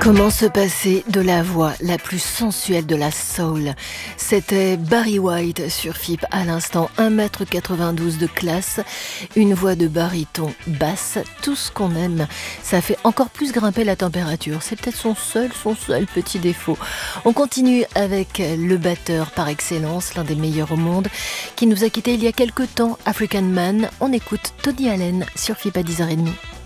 Comment se passer de la voix la plus sensuelle de la soul? C'était Barry White sur FIP à l'instant, 1,92 m de classe, une voix de baryton basse, tout ce qu'on aime. Ça fait encore plus grimper la température, c'est peut-être son seul petit défaut. On continue avec le batteur par excellence, l'un des meilleurs au monde, qui nous a quittés il y a quelques temps, African Man. On écoute Tony Allen sur FIP à 10h30.